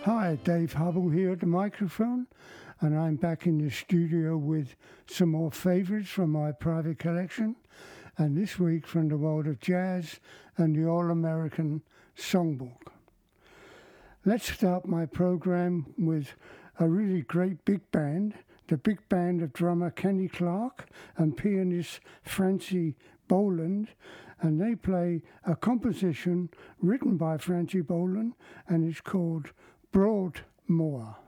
Hi, Dave Hubble here at the microphone, and I'm back in the studio with some more favourites from my private collection, and this week from the world of jazz and the All-American Songbook. Let's start my program with a really great big band, the big band of drummer Kenny Clarke and pianist Francie Boland, and they play a composition written by Francie Boland, and it's called Broadmoor.